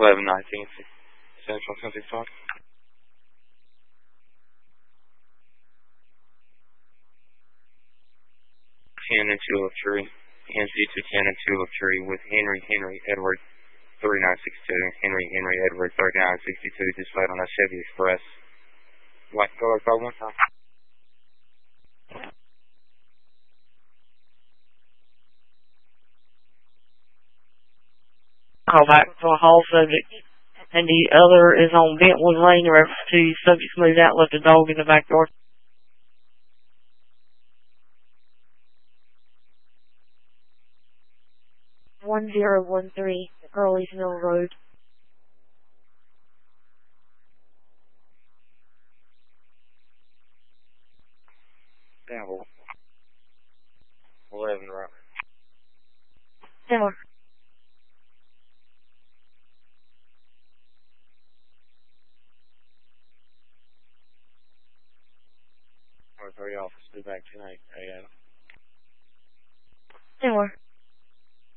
1119 Central 1065. 10 and Tulip Tree. NC to 10 and Tulip Tree with Henry Edward 3962. Henry Edward 3962. Displayed on a Chevy Express. White color call one time. Call back to a hall subject. And the other is on Bentwood Lane, reference to subject moved out, left a dog in the back door. 1013 Early's Mill Road. Down 11 right. Similar. Or 3 office, be back tonight, AM. Similar.